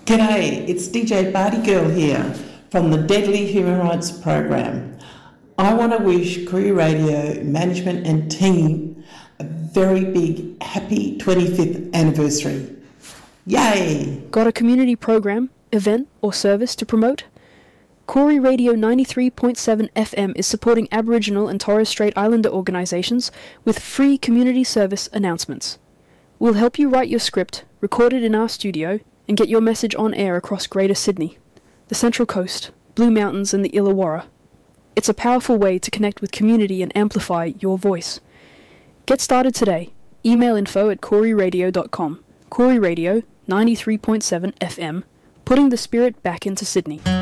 G'day, it's DJ Barty Girl here from the Deadly Human Rights Program. I want to wish Koori Radio management and team a very big happy 25th anniversary. Yay! Got a community program, event or service to promote? Koori Radio 93.7 FM is supporting Aboriginal and Torres Strait Islander organisations with free community service announcements. We'll help you write your script, record it in our studio, and get your message on air across Greater Sydney, the Central Coast, Blue Mountains and the Illawarra. It's a powerful way to connect with community and amplify your voice. Get started today. Email info@kooriradio.com. Koori Radio 93.7 FM, putting the spirit back into Sydney.